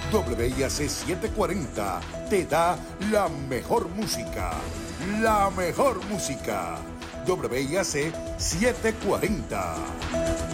WIAC 740 te da la mejor música. La mejor música. WIAC 740.